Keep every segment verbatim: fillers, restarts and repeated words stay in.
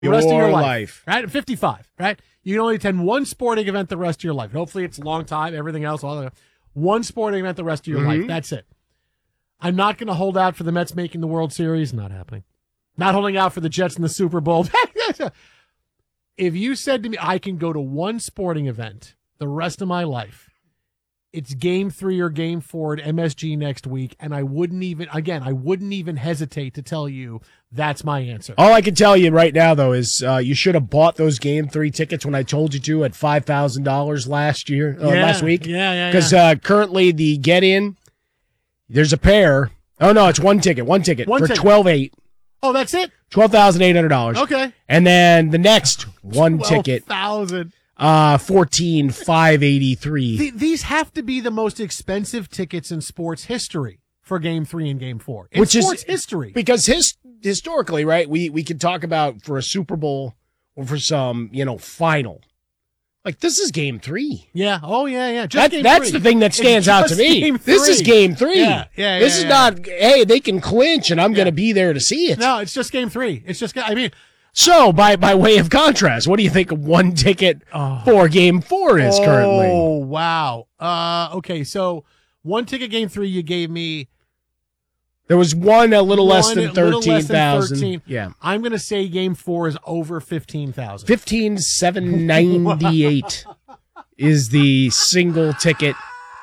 the your rest of your life, life, right? At fifty-five, right? You can only attend one sporting event the rest of your life. Hopefully it's a long time, everything else, all the one sporting event the rest of your mm-hmm. life. That's it. I'm not going to hold out for the Mets making the World Series. Not happening. Not holding out for the Jets in the Super Bowl. If you said to me, I can go to one sporting event the rest of my life, it's game three or game four at M S G next week, and I wouldn't even, again, I wouldn't even hesitate to tell you that's my answer. All I can tell you right now, though, is uh, you should have bought those game three tickets when I told you to at five thousand dollars last year, uh, yeah, last week. Yeah, yeah, Because yeah. uh, currently the get-in, there's a pair. Oh, no, it's one ticket, one ticket One for ticket. twelve eight. Oh, that's it? twelve thousand eight hundred dollars. Okay. And then the next one ticket, twelve thousand. uh, fourteen five eighty-three. Th- these have to be the most expensive tickets in sports history for game three and game four. In Which sports is history. Because his, historically, right, we, we can talk about for a Super Bowl or for some, you know, final. Like, this is game three. Yeah. Oh, yeah, yeah. Just That, game that's three. the thing that It's stands out to just me. game This is three. game three. Yeah, yeah, This yeah, is yeah. not, hey, they can clinch and I'm going to be there to see it. No, it's just game three. It's just, I mean, So, by, by way of contrast, what do you think one ticket Oh. for game four is currently? Oh, wow. Uh, okay, so one ticket game three you gave me. There was one a little less One, than a little thirteen less than thousand. thirteen. Yeah. I'm going to say game four is over fifteen thousand. fifteen seven ninety-eight is the single ticket.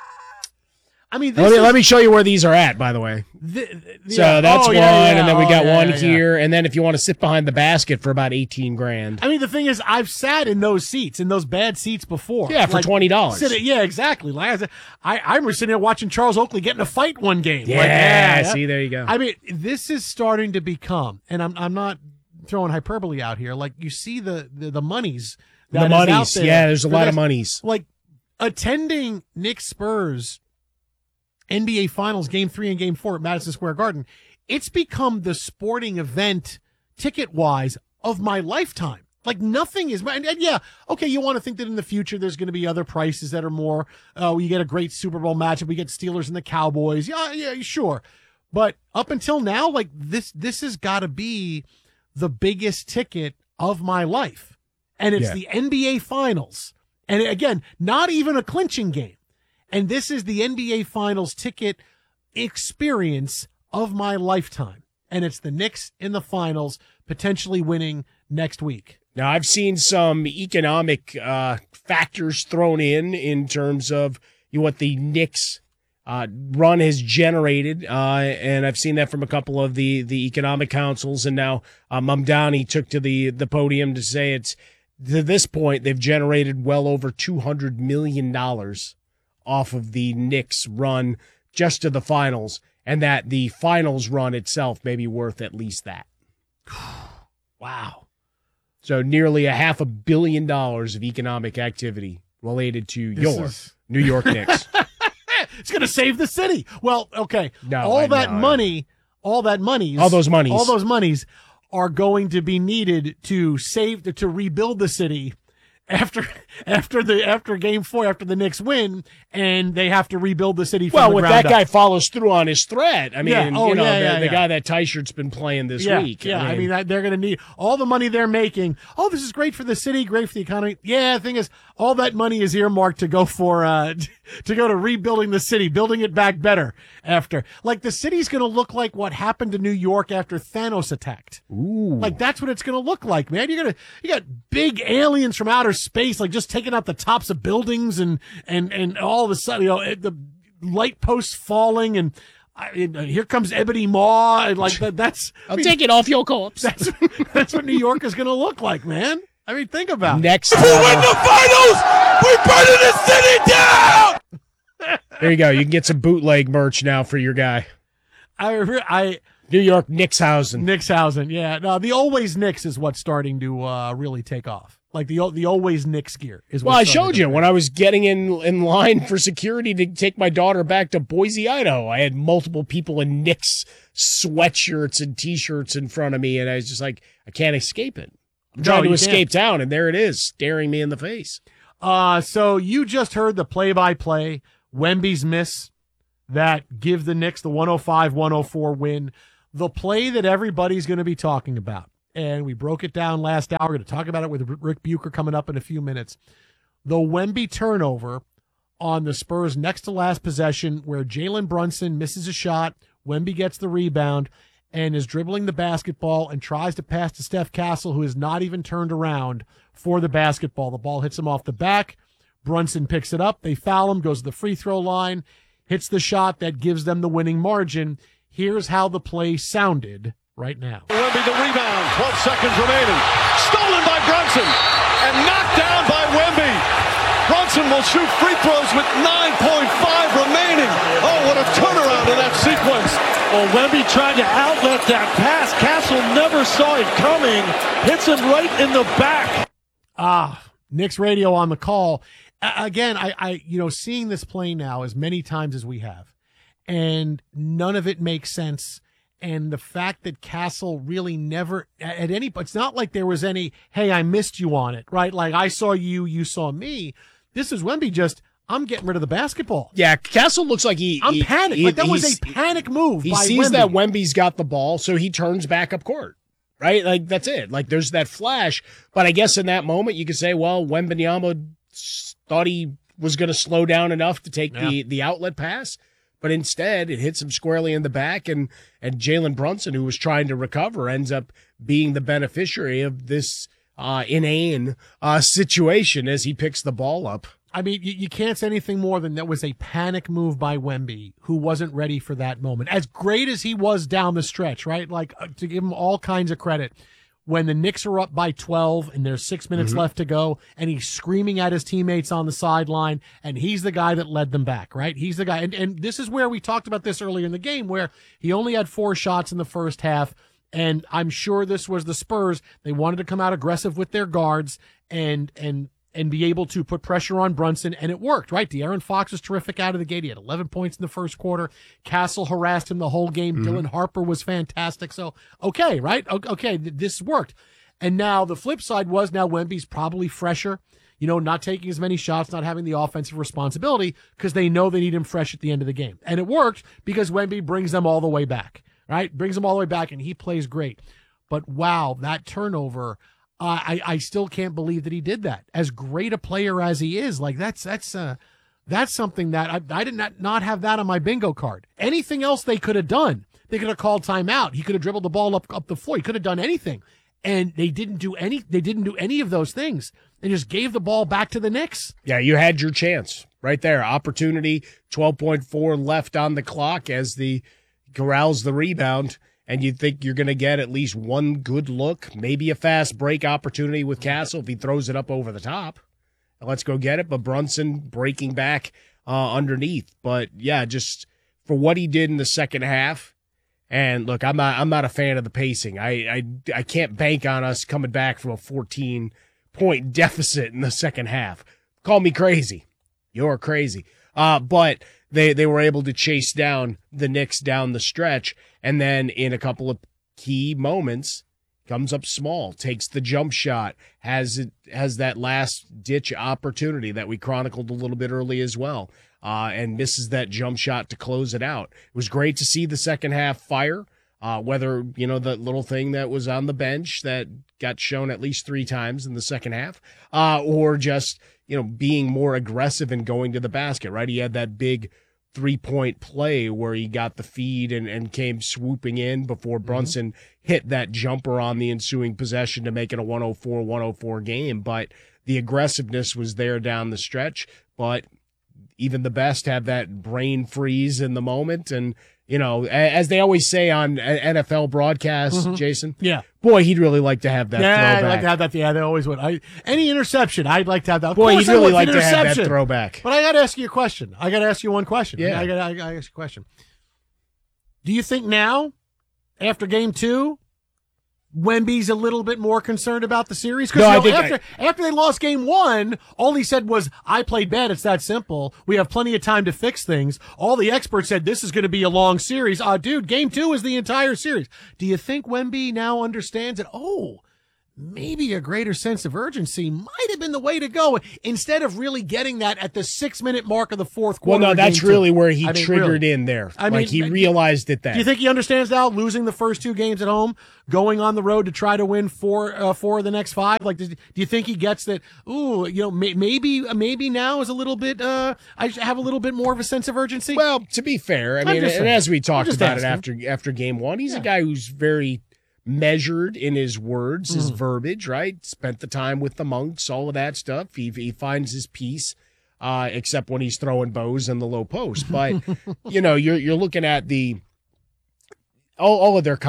I mean, this Let me, is, let me show you where these are at, by the way. the, the- So yeah. that's Oh, one, yeah, yeah. and then we Oh, got yeah, one yeah, yeah. here, and then if you want to sit behind the basket for about eighteen grand. I mean, the thing is, I've sat in those seats, in those bad seats before. Yeah, for Like, twenty dollars. sit- Yeah, exactly. Like I, said, I, I remember sitting there watching Charles Oakley get in a fight one game. Yeah, Like, yeah, see, there you go. I mean, this is starting to become, and I'm I'm not throwing hyperbole out here. Like you see the the, the monies. That the is out monies, there yeah, there's a for lot this. of monies. Like attending Knicks Spurs N B A Finals Game Three and Game Four at Madison Square Garden. It's become the sporting event ticket wise of my lifetime. Like nothing is, and, and yeah, okay. You want to think that in the future there's going to be other prices that are more. Oh, you get a great Super Bowl matchup. We get Steelers and the Cowboys. Yeah, yeah, sure. But up until now, like this, this has got to be the biggest ticket of my life, and it's Yeah. the N B A Finals. And again, not even a clinching game. And this is the N B A Finals ticket experience of my lifetime. And it's the Knicks in the finals, potentially winning next week. Now, I've seen some economic uh, factors thrown in in terms of you know, what the Knicks uh, run has generated, uh, and I've seen that from a couple of the, the economic councils. And now uh, Mamdani took to the, the podium to say it's to this point they've generated well over two hundred million dollars off of the Knicks run just to the finals, and that the finals run itself may be worth at least that. Wow. So nearly a half a billion dollars of economic activity related to This your is- New York Knicks. It's going to save the city. Well, okay. No, all I that know. money, all that money, All those monies. all those monies are going to be needed to save, to rebuild the city after after the after game four, after the Knicks win, and they have to rebuild the city from Well, the when ground that up. guy follows through on his threat, I mean, Yeah. Oh, you know, yeah, the, yeah, the yeah. guy that T-shirt's been playing this yeah, week. Yeah, I mean, that they're going to need all the money they're making. Oh, this is great for the city, great for the economy. Yeah, the thing is, all that money is earmarked to go for uh to go to rebuilding the city, building it back better after. Like the city's going to look like what happened to New York after Thanos attacked. Ooh. Like that's what it's going to look like, man. You're gonna you got big aliens from outer space, like just taking out the tops of buildings, and and and all of a sudden, you know, it- the light posts falling, and I, it, uh, here comes Ebony Maw, and like that. That's I'll take it off your corpse. that's that's what New York is going to look like, man. I mean, think about it. Next. Who win the finals? We burning the city down! There you go. You can get some bootleg merch now for your guy. I re- I New York Knickshausen. Knickshausen, yeah. No, the always Knicks is what's starting to uh, really take off. Like the the always Knicks gear is. Well, I what's starting showed to you take when I was getting in in line for security to take my daughter back to Boise, Idaho. I had multiple people in Knicks sweatshirts and T-shirts in front of me, and I was just like, I can't escape it. I'm No, trying to you escape can't. town, and there it is, staring me in the face. Uh, so you just heard the play-by-play, Wemby's miss that give the Knicks the one oh five one oh four win, the play that everybody's going to be talking about. and we broke it down last hour. We're going to talk about it with Rick Bucher coming up in a few minutes. The Wemby turnover on the Spurs' next to last possession, where Jalen Brunson misses a shot, Wemby gets the rebound, and is dribbling the basketball and tries to pass to Steph Castle, who is not even turned around for the basketball. The ball hits him off the back. Brunson picks it up. They foul him, goes to the free throw line, hits the shot that gives them the winning margin. Here's how the play sounded right now. Wemby the rebound, twelve seconds remaining. Stolen by Brunson and knocked down by Wemby. Brunson will shoot free throws with nine point five remaining. Oh, what a turnaround in that sequence. Well, Wemby tried to outlet that pass. Castle never saw it coming. Hits him right in the back. Ah, Knicks radio on the call. Uh, again, I, I, you know, seeing this play now as many times as we have, and none of it makes sense. And the fact that Castle really never at any, it's not like there was any, hey, I missed you on it, right? Like I saw you, you saw me. This is Wemby just, I'm getting rid of the basketball. Yeah, Castle looks like he. I'm he, panicked. He, like that was a panic move. He by sees Wemby. that Wemby's got the ball, so he turns back up court. Right? Like, that's it. Like, there's that flash. But I guess in that moment, you could say, well, Wembanyama thought he was going to slow down enough to take yeah. the, the outlet pass. But instead, it hits him squarely in the back, and, and Jalen Brunson, who was trying to recover, ends up being the beneficiary of this uh, inane uh, situation as he picks the ball up. I mean, you, you can't say anything more than that was a panic move by Wemby, who wasn't ready for that moment. As great as he was down the stretch, right? Like, uh, to give him all kinds of credit, when the Knicks are up by twelve and there's six minutes mm-hmm. left to go, and he's screaming at his teammates on the sideline, and he's the guy that led them back, right? He's the guy. And, and this is where we talked about this earlier in the game, where he only had four shots in the first half, and I'm sure this was the Spurs. They wanted to come out aggressive with their guards and and and be able to put pressure on Brunson, and it worked, right? De'Aaron Fox was terrific out of the gate. He had eleven points in the first quarter. Castle harassed him the whole game. Mm-hmm. Dylan Harper was fantastic. So, okay, right? Okay, this worked. And now the flip side was now Wemby's probably fresher, you know, not taking as many shots, not having the offensive responsibility because they know they need him fresh at the end of the game. And it worked because Wemby brings them all the way back, right? Brings them all the way back, and he plays great. But, wow, that turnover – Uh, I, I still can't believe that he did that. As great a player as he is, like that's that's uh, that's something that I, I did not, not have that on my bingo card. Anything else they could have done. They could have called timeout. He could have dribbled the ball up up the floor. He could have done anything, and they didn't do any. They didn't do any of those things. They just gave the ball back to the Knicks. Yeah, you had your chance right there. Opportunity. twelve point four left on the clock as the corrals the rebound. And you think you're going to get at least one good look, maybe a fast break opportunity with Castle if he throws it up over the top. Let's go get it. But Brunson breaking back uh, underneath. But, yeah, just for what he did in the second half. And, look, I'm not I'm not a fan of the pacing. I, I, I can't bank on us coming back from a fourteen-point deficit in the second half. Call me crazy. You're crazy. Uh, but they, they were able to chase down the Knicks down the stretch. And then in a couple of key moments, comes up small, takes the jump shot, has it, has that last ditch opportunity that we chronicled a little bit early as well, uh, and misses that jump shot to close it out. It was great to see the second half fire, uh, whether, you know, the little thing that was on the bench that got shown at least three times in the second half, uh, or just, you know, being more aggressive and going to the basket, right? He had that big three-point play where he got the feed and, and came swooping in before Brunson mm-hmm. hit that jumper on the ensuing possession to make it a one oh four one oh four game. But the aggressiveness was there down the stretch. But even the best have that brain freeze in the moment. And, you know, as they always say on N F L broadcasts, mm-hmm. Jason, yeah, boy, he'd really like to have that yeah, throwback. I'd like to have that. Yeah, they always would. I, any interception, I'd like to have that. Of boy, he'd really like to have that interception. throwback. But I got to ask you a question. I got to ask you one question. Yeah. I got to ask you a question. Do you think now, after game two, Wemby's a little bit more concerned about the series? Because no, you know, after, I... after they lost game one, all he said was, I played bad. It's that simple. We have plenty of time to fix things. All the experts said this is going to be a long series. Uh, dude, game two is the entire series. Do you think Wemby now understands that, oh, maybe a greater sense of urgency might have have been the way to go instead of really getting that at the six minute mark of the fourth Well, quarter. no, of that's game really two. where he I mean, triggered really. in there. I like mean, he realized it then. Do you think he understands now losing the first two games at home, going on the road to try to win four, uh, four of the next five? Like, does, do you think he gets that? Ooh, you know, may, maybe, maybe now is a little bit. Uh, I have a little bit more of a sense of urgency. Well, to be fair, I mean, just and saying. as we talked I'm just about it asking. after after game one, he's Yeah. a guy who's very measured in his words, his Mm. verbiage, right? Spent the time with the monks, all of that stuff. He he finds his peace, uh, except when he's throwing bows in the low post. But you know, you're you're looking at the all all of their